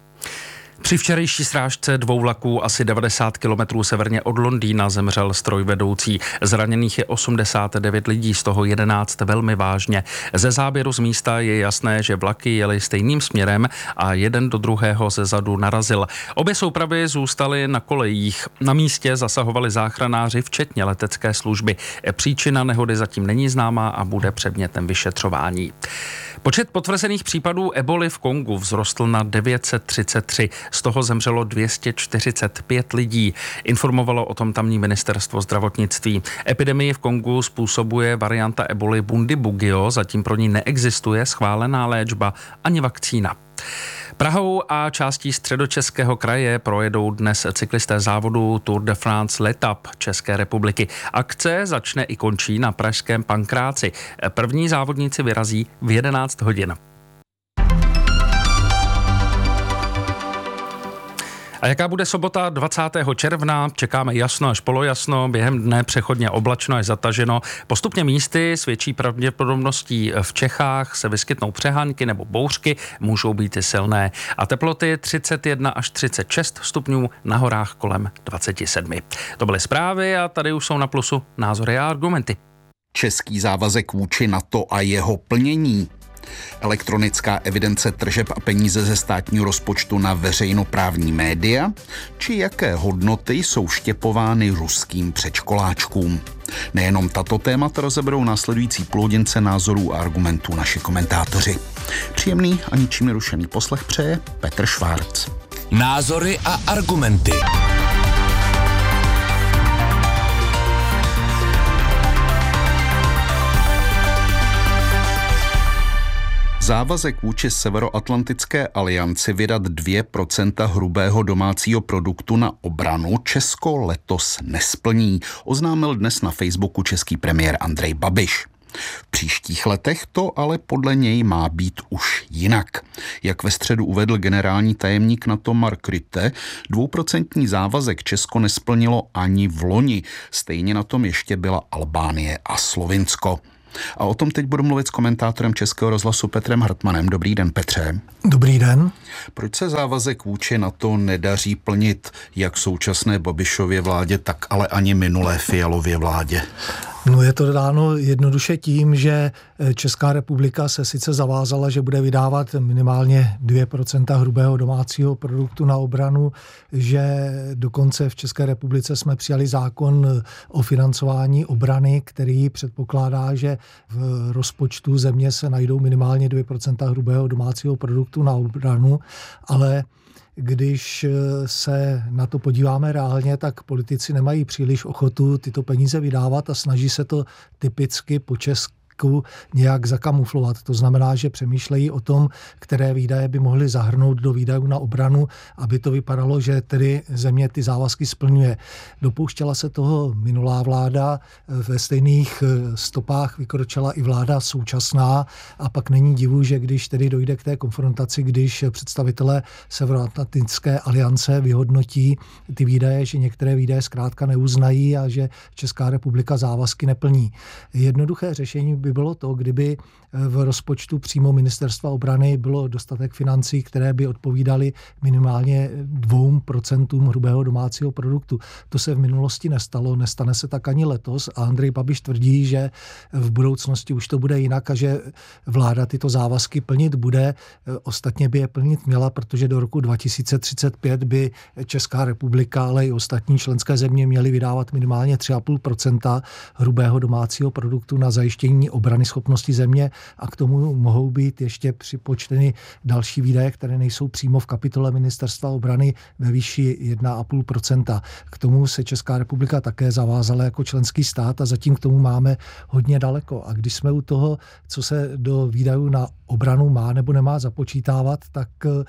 Při včerejší srážce dvou vlaků asi devadesát kilometrů severně od Londýna zemřel strojvedoucí. Zraněných je osmdesát devět lidí, z toho jedenáct velmi vážně. Ze záběru z místa je jasné, že vlaky jely stejným směrem a jeden do druhého ze zadu narazil. Obě soupravy zůstaly na kolejích. Na místě zasahovali záchranáři, včetně letecké služby. Příčina nehody zatím není známá a bude předmětem vyšetřování. Počet potvrzených případů eboli v Kongu vzrostl na devět set třicet tři, z toho zemřelo dvě stě čtyřicet pět lidí. Informovalo o tom tamní ministerstvo zdravotnictví. Epidemii v Kongu způsobuje varianta eboli Bundibugyo, zatím pro ní neexistuje schválená léčba ani vakcína. Prahou a částí středočeského kraje projedou dnes cyklisté závodu Tour de France L'Etape České republiky. Akce začne i končí na pražském Pankráci. První závodníci vyrazí v jedenáct hodin. A jaká bude sobota dvacátého června? Čekáme jasno až polojasno, během dne přechodně oblačno až zataženo. Postupně místy svědčí pravděpodobností v Čechách se vyskytnou přehánky nebo bouřky, můžou být i silné. A teploty třicet jedna až třicet šest stupňů, na horách kolem dvacet sedm. To byly zprávy a tady už jsou na plusu názory a argumenty. Český závazek vůči NATO a jeho plnění. Elektronická evidence tržeb a peníze ze státního rozpočtu na veřejnoprávní média, či jaké hodnoty jsou štěpovány ruským předškoláčkům. Nejenom tato témata rozeberou následující půlhodince názorů a argumentů naši komentátoři. Příjemný a ničím nerušený poslech přeje Petr Švárc. Názory a argumenty. Závazek vůči Severoatlantické alianci vydat dvě procenta hrubého domácího produktu na obranu Česko letos nesplní, oznámil dnes na Facebooku český premiér Andrej Babiš. V příštích letech to ale podle něj má být už jinak. Jak ve středu uvedl generální tajemník NATO Mark Rutte, dvouprocentní závazek Česko nesplnilo ani v loni. Stejně na tom ještě byla Albánie a Slovinsko. A o tom teď budu mluvit s komentátorem Českého rozhlasu Petrem Hartmanem. Dobrý den, Petře. Dobrý den. Proč se závazek vůči NATO nedaří plnit jak současné Babišově vládě, tak ale ani minulé Fialově vládě? No je to dáno jednoduše tím, že Česká republika se sice zavázala, že bude vydávat minimálně dvě procenta hrubého domácího produktu na obranu, že dokonce v České republice jsme přijali zákon o financování obrany, který předpokládá, že v rozpočtu země se najdou minimálně dvě procenta hrubého domácího produktu na obranu, ale když se na to podíváme reálně, tak politici nemají příliš ochotu tyto peníze vydávat a snaží se to typicky po česku nějak zakamuflovat. To znamená, že přemýšlejí o tom, které výdaje by mohly zahrnout do výdajů na obranu, aby to vypadalo, že tedy země ty závazky splňuje. Dopouštěla se toho minulá vláda, ve stejných stopách vykročila i vláda současná a pak není divu, že když tedy dojde k té konfrontaci, když představitelé Severoatlantické aliance vyhodnotí ty výdaje, že některé výdaje zkrátka neuznají a že Česká republika závazky neplní. Jednoduché řešení by bylo to, kdyby v rozpočtu přímo ministerstva obrany bylo dostatek financí, které by odpovídaly minimálně dvou procentům hrubého domácího produktu. To se v minulosti nestalo, nestane se tak ani letos a Andrej Babiš tvrdí, že v budoucnosti už to bude jinak a že vláda tyto závazky plnit bude. Ostatně by je plnit měla, protože do roku dva tisíce třicet pět by Česká republika, ale i ostatní členské země měly vydávat minimálně tři celá pět procenta hrubého domácího produktu na zajištění obrany schopnosti země a k tomu mohou být ještě připočteny další výdaje, které nejsou přímo v kapitole ministerstva obrany ve výši jedna celá pět procenta. K tomu se Česká republika také zavázala jako členský stát a zatím k tomu máme hodně daleko. A když jsme u toho, co se do výdajů na obranu má nebo nemá započítávat, tak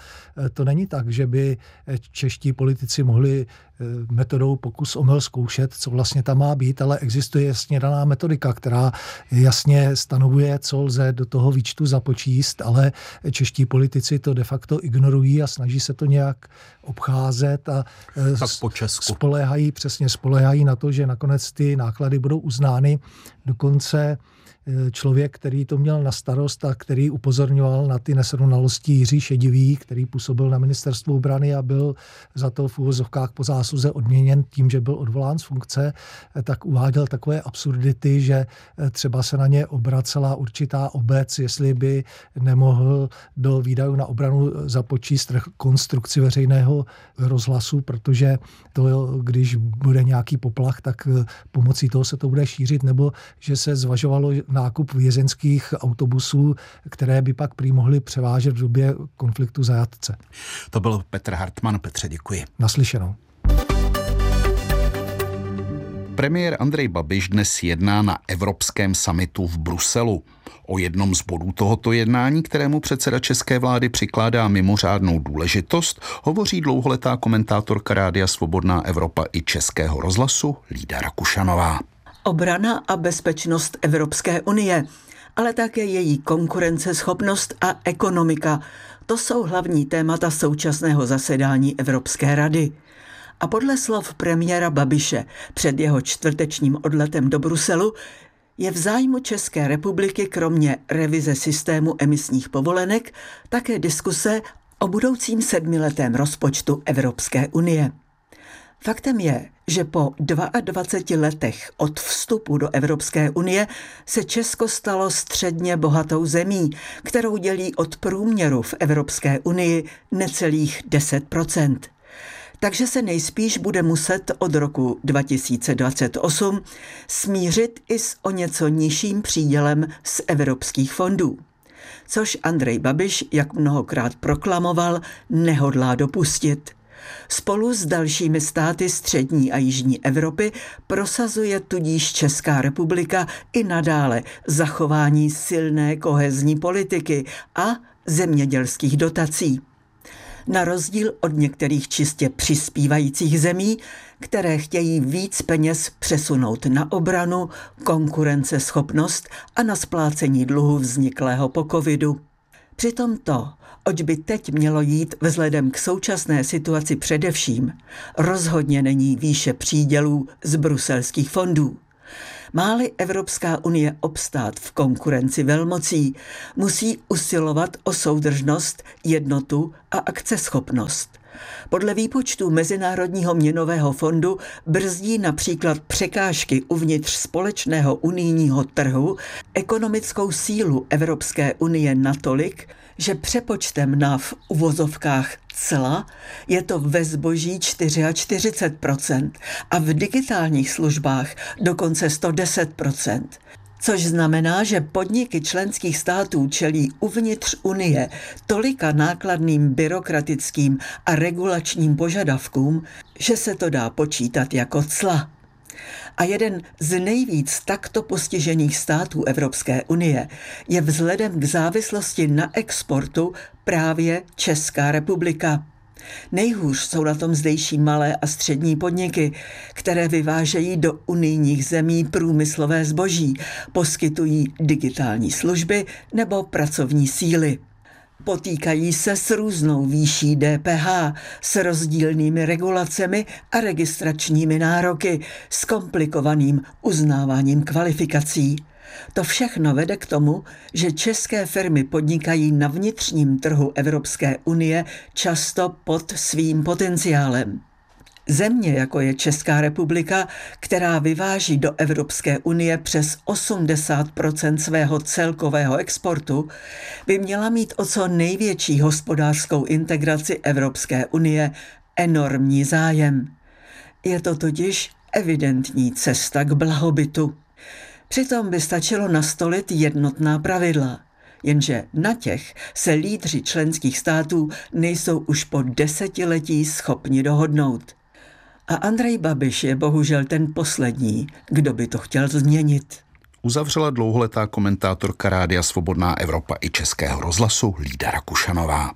to není tak, že by čeští politici mohli metodou pokus omyl zkoušet, co vlastně tam má být, ale existuje jasně daná metodika, která jasně stanovuje, co lze do toho výčtu započíst, ale čeští politici to de facto ignorují a snaží se to nějak obcházet a tak po Česku. spoléhají, přesně spoléhají na to, že nakonec ty náklady budou uznány. Dokonce člověk, který to měl na starost a který upozorňoval na ty nesrovnalosti, Jiří Šedivý, který působil na ministerstvu obrany a byl za to v uvozovkách po zásluze odměněn tím, že byl odvolán z funkce, tak uváděl takové absurdity, že třeba se na ně obracela určitá obec, jestli by nemohl do výdajů na obranu započíst rekonstrukci veřejného rozhlasu, protože to, když bude nějaký poplach, tak pomocí toho se to bude šířit, nebo že se zvažovalo nákup vězeňských autobusů, které by pak prý mohly převážet v době konfliktu zajatce. To byl Petr Hartmann. Petře, děkuji. Naslyšenou. Premiér Andrej Babiš dnes jedná na Evropském summitu v Bruselu. O jednom z bodů tohoto jednání, kterému předseda české vlády přikládá mimořádnou důležitost, hovoří dlouholetá komentátorka Rádia Svobodná Evropa i Českého rozhlasu Lída Rakušanová. Obrana a bezpečnost Evropské unie, ale také její konkurenceschopnost a ekonomika. To jsou hlavní témata současného zasedání Evropské rady. A podle slov premiéra Babiše před jeho čtvrtečním odletem do Bruselu je v zájmu České republiky kromě revize systému emisních povolenek také diskuse o budoucím sedmiletém rozpočtu Evropské unie. Faktem je, že po dvaceti dvou letech od vstupu do Evropské unie se Česko stalo středně bohatou zemí, kterou dělí od průměru v Evropské unii necelých deset procent. Takže se nejspíš bude muset od roku dva tisíce dvacet osm smířit i s o něco nižším přídělem z evropských fondů. Což Andrej Babiš, jak mnohokrát proklamoval, nehodlá dopustit. Spolu s dalšími státy střední a jižní Evropy prosazuje tudíž Česká republika i nadále zachování silné kohezní politiky a zemědělských dotací. Na rozdíl od některých čistě přispívajících zemí, které chtějí víc peněz přesunout na obranu, konkurenceschopnost a na splácení dluhu vzniklého po covidu. Přitom to, oč by teď mělo jít vzhledem k současné situaci především, rozhodně není výše přídělů z bruselských fondů. Má-li Evropská unie obstát v konkurenci velmocí, musí usilovat o soudržnost, jednotu a akceschopnost. Podle výpočtu Mezinárodního měnového fondu brzdí například překážky uvnitř společného unijního trhu ekonomickou sílu Evropské unie natolik, že přepočtem na v uvozovkách cla je to ve zboží čtyřicet čtyři procent a v digitálních službách dokonce sto deset procent. Což znamená, že podniky členských států čelí uvnitř Unie tolika nákladným byrokratickým a regulačním požadavkům, že se to dá počítat jako cla. A jeden z nejvíc takto postižených států Evropské unie je vzhledem k závislosti na exportu právě Česká republika. Nejhůř jsou na tom zdejší malé a střední podniky, které vyvážejí do unijních zemí průmyslové zboží, poskytují digitální služby nebo pracovní síly. Potýkají se s různou výší D P H, s rozdílnými regulacemi a registračními nároky, s komplikovaným uznáváním kvalifikací. To všechno vede k tomu, že české firmy podnikají na vnitřním trhu Evropské unie často pod svým potenciálem. Země, jako je Česká republika, která vyváží do Evropské unie přes osmdesát procent svého celkového exportu, by měla mít o co největší hospodářskou integraci Evropské unie enormní zájem. Je to totiž evidentní cesta k blahobytu. Přitom by stačilo nastolit jednotná pravidla, jenže na těch se lídři členských států nejsou už po desetiletí schopni dohodnout. A Andrej Babiš je bohužel ten poslední, kdo by to chtěl změnit. Uzavřela dlouholetá komentátorka Rádia Svobodná Evropa i Českého rozhlasu Lída Rakušanová.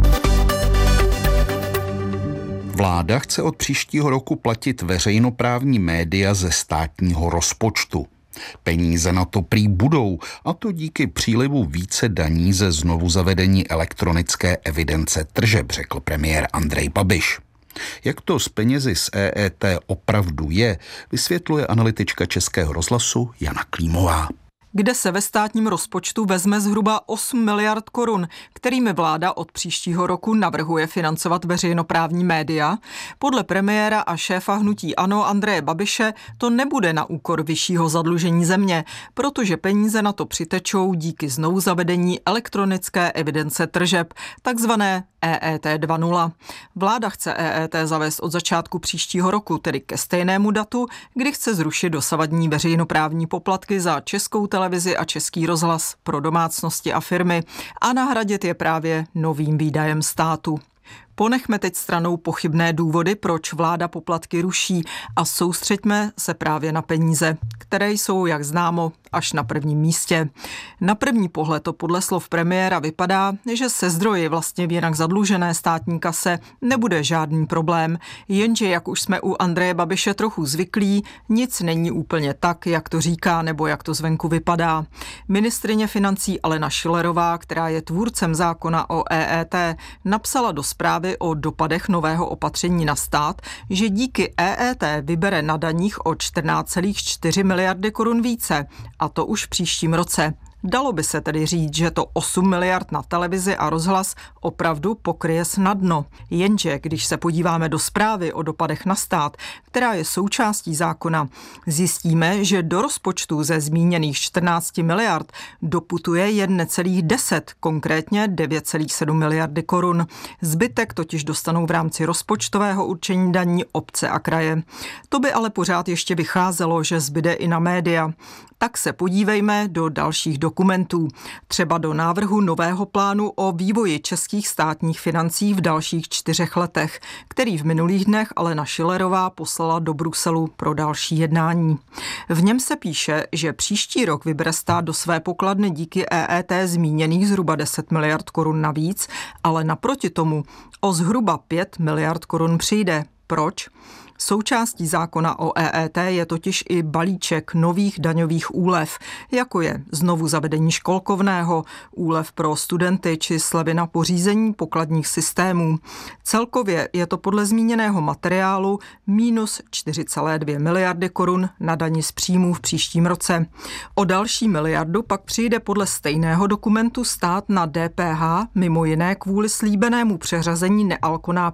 Vláda chce od příštího roku platit veřejnoprávní média ze státního rozpočtu. Peníze na to prý budou, a to díky přílivu více daní ze znovu zavedení elektronické evidence tržeb, řekl premiér Andrej Babiš. Jak to s penězi z E E T opravdu je, vysvětluje analytička Českého rozhlasu Jana Klímová. Kde se ve státním rozpočtu vezme zhruba osm miliard korun, kterými vláda od příštího roku navrhuje financovat veřejnoprávní média. Podle premiéra a šéfa hnutí ANO Andreje Babiše to nebude na úkor vyššího zadlužení země, protože peníze na to přitečou díky znovu zavedení elektronické evidence tržeb, takzvané E E T dva tečka nula. Vláda chce E E T zavést od začátku příštího roku, tedy ke stejnému datu, kdy chce zrušit dosavadní veřejnoprávní poplatky za Českou televizi a Český rozhlas pro domácnosti a firmy a nahradit je právě novým výdajem státu. Ponechme teď stranou pochybné důvody, proč vláda poplatky ruší a soustřeďme se právě na peníze, které jsou, jak známo, až na prvním místě. Na první pohled to podle slov premiéra vypadá, že se zdroji vlastně v jinak zadlužené státní kase nebude žádný problém, jenže jak už jsme u Andreje Babiše trochu zvyklí, nic není úplně tak, jak to říká nebo jak to zvenku vypadá. Ministryně financí Alena Schillerová, která je tvůrcem zákona o E E T, napsala do zprávy o dopadech nového opatření na stát, že díky E E T vybere na daních o čtrnáct celá čtyři miliardy korun více, a to už v příštím roce. Dalo by se tedy říct, že to osm miliard na televizi a rozhlas opravdu pokryje snadno. Jenže když se podíváme do zprávy o dopadech na stát, která je součástí zákona, zjistíme, že do rozpočtu ze zmíněných čtrnáct miliard doputuje jen necelých deset, konkrétně devět celá sedm miliardy korun. Zbytek totiž dostanou v rámci rozpočtového určení daní obce a kraje. To by ale pořád ještě vycházelo, že zbyde i na média. Tak se podívejme do dalších dokumentů, třeba do návrhu nového plánu o vývoji českých státních financí v dalších čtyřech letech, který v minulých dnech Alena Schillerová poslala do Bruselu pro další jednání. V něm se píše, že příští rok vybere stát do své pokladny díky E E T zmíněných zhruba deset miliard korun navíc, ale naproti tomu o zhruba pět miliard korun přijde. Proč? Součástí zákona o E E T je totiž i balíček nových daňových úlev, jako je znovu zavedení školkovného, úlev pro studenty či slevy na pořízení pokladních systémů. Celkově je to podle zmíněného materiálu minus čtyři celá dvě miliardy korun na dani z příjmů v příštím roce. O další miliardu pak přijde podle stejného dokumentu stát na D P H, mimo jiné kvůli slíbenému přeřazení nealkoná